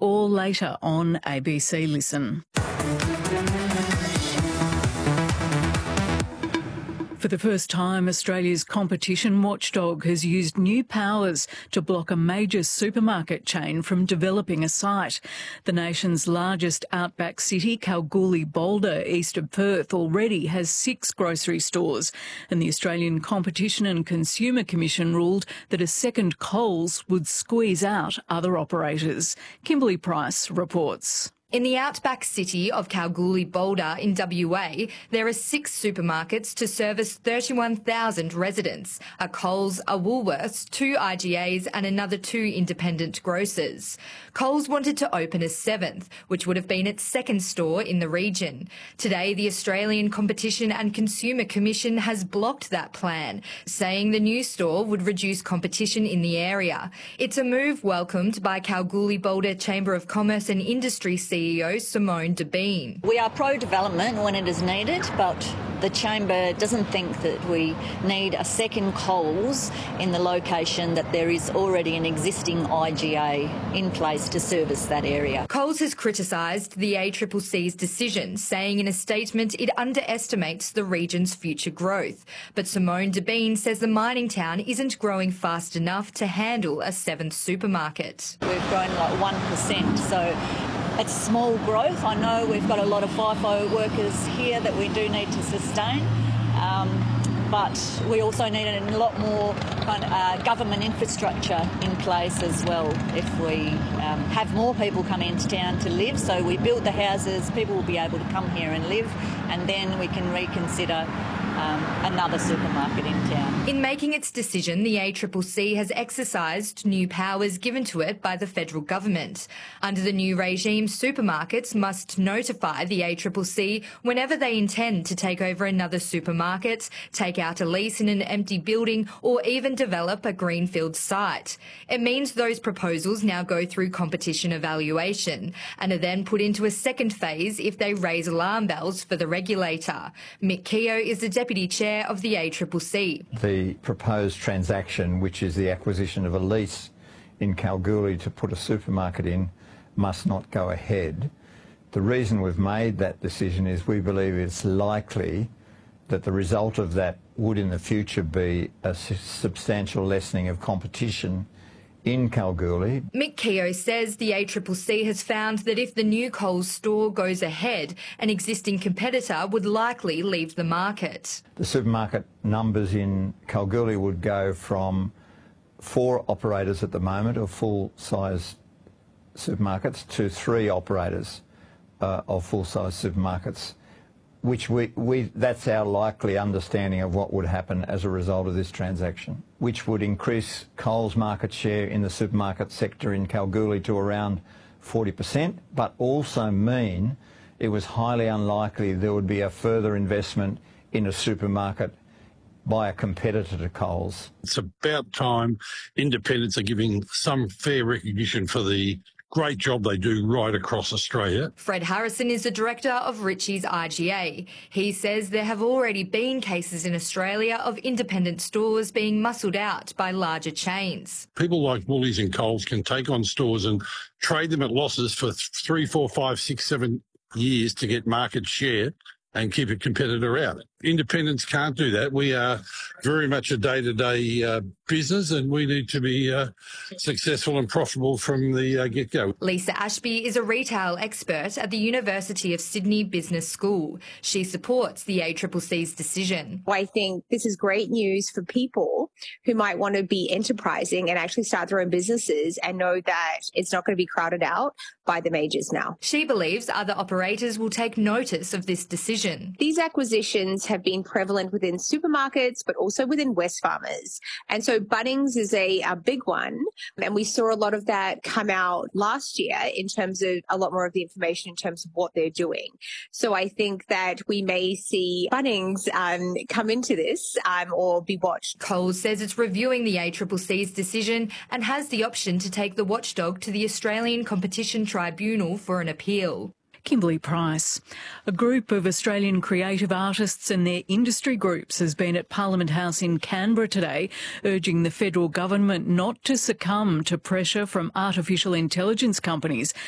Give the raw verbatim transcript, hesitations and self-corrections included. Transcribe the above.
or later on A B C Listen. For the first time, Australia's competition watchdog has used new powers to block a major supermarket chain from developing a site. The nation's largest outback city, Kalgoorlie-Boulder, east of Perth, already has six grocery stores, and the Australian Competition and Consumer Commission ruled that a second Coles would squeeze out other operators. Kimberly Price reports. In the outback city of Kalgoorlie-Boulder in W A, there are six supermarkets to service thirty-one thousand residents, a Coles, a Woolworths, two I G As and another two independent grocers. Coles wanted to open a seventh, which would have been its second store in the region. Today, the Australian Competition and Consumer Commission has blocked that plan, saying the new store would reduce competition in the area. It's a move welcomed by Kalgoorlie-Boulder Chamber of Commerce and Industry C E O Simone Debeen. We are pro-development when it is needed, but the Chamber doesn't think that we need a second Coles in the location that there is already an existing I G A in place to service that area. Coles has criticised the A C C C's decision, saying in a statement it underestimates the region's future growth. But Simone Debeen says the mining town isn't growing fast enough to handle a seventh supermarket. We've grown like one percent, so it's small growth. I know we've got a lot of FIFO workers here that we do need to sustain, um, but we also need a lot more kind of, uh, government infrastructure in place as well if we um, have more people come into town to live. So we build the houses, people will be able to come here and live, and then we can reconsider Um, another supermarket in town. In making its decision, the A C C C has exercised new powers given to it by the federal government. Under the new regime, supermarkets must notify the A C C C whenever they intend to take over another supermarket, take out a lease in an empty building, or even develop a greenfield site. It means those proposals now go through competition evaluation and are then put into a second phase if they raise alarm bells for the regulator. Mick Keogh is the Deputy Chair of the A C C C. The proposed transaction, which is the acquisition of a lease in Kalgoorlie to put a supermarket in, must not go ahead. The reason we've made that decision is we believe it's likely that the result of that would in the future be a substantial lessening of competition in Kalgoorlie. Mick Keogh says the A C C C has found that if the new Coles store goes ahead, an existing competitor would likely leave the market. The supermarket numbers in Kalgoorlie would go from four operators at the moment of full-size supermarkets to three operators uh, of full-size supermarkets, which we, we, that's our likely understanding of what would happen as a result of this transaction, which would increase Coles' market share in the supermarket sector in Kalgoorlie to around forty percent, but also mean it was highly unlikely there would be a further investment in a supermarket by a competitor to Coles. It's about time independents are giving some fair recognition for the great job they do right across Australia. Fred Harrison is the director of Ritchie's I G A. He says there have already been cases in Australia of independent stores being muscled out by larger chains. People like Woolies and Coles can take on stores and trade them at losses for three, four, five, six, seven years to get market share and keep a competitor out. Independents can't do that. We are very much a day-to-day uh, business, and we need to be uh, successful and profitable from the uh, get-go. Lisa Ashby is a retail expert at the University of Sydney Business School. She supports the A C C C's decision. I think this is great news for people who might want to be enterprising and actually start their own businesses and know that it's not going to be crowded out by the majors now. She believes other operators will take notice of this decision. These acquisitions have been prevalent within supermarkets, but also within Wesfarmers. And so Bunnings is a, a big one. And we saw a lot of that come out last year in terms of a lot more of the information in terms of what they're doing. So I think that we may see Bunnings um, come into this um, or be watched. Coles says it's reviewing the A C C C's decision and has the option to take the watchdog to the Australian Competition Tribunal for an appeal. Kimberly Price. A group of Australian creative artists and their industry groups has been at Parliament House in Canberra today, urging the federal government not to succumb to pressure from artificial intelligence companies